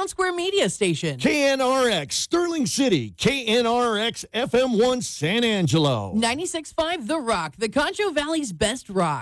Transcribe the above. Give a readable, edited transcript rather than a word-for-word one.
Town Square Media Station. KNRX, Sterling City. KNRX FM1 San Angelo. 96.5 The Rock, the Concho Valley's best rock.